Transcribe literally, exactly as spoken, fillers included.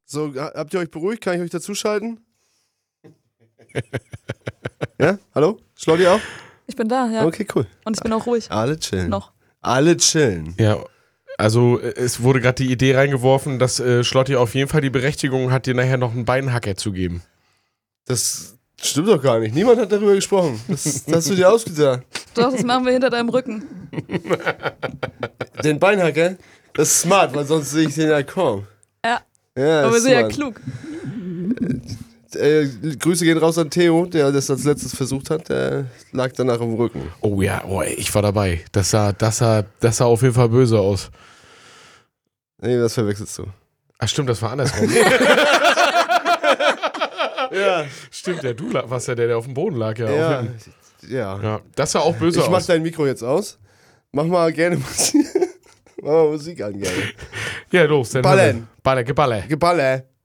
So, habt ihr euch beruhigt? Kann ich euch dazuschalten? Ja? Hallo? Schlotti auch? Ich bin da, ja. Okay, cool. Und ich bin auch ruhig. Alle chillen. Noch. Alle chillen. Ja, also es wurde gerade die Idee reingeworfen, dass äh, Schlotti auf jeden Fall die Berechtigung hat, dir nachher noch einen Beinhacker zu geben. Das stimmt doch gar nicht. Niemand hat darüber gesprochen. Das, das hast du dir ausgedacht. Doch, das machen wir hinter deinem Rücken. Den Beinhacker? Das ist smart, weil sonst sehe ich den ja kaum. Ja. Ja, Aber wir ist sind ja smart. klug. Äh, Grüße gehen raus an Theo, der das als letztes versucht hat. Der lag danach am Rücken. Oh ja, oh, ich war dabei. Das sah, das, sah, das sah auf jeden Fall böse aus. Nee, das verwechselst du. Ach stimmt, das war andersrum. Ja. Stimmt, der du lag, was ja der, der auf dem Boden lag. Ja, Ja. auf jeden- Ja. ja. Das sah auch böse Ich mach aus. dein Mikro jetzt aus. Mach mal gerne Musik, mach mal Musik an, gerne. Ja, los. Dann Ballern. Baller, Geballer. Geballer.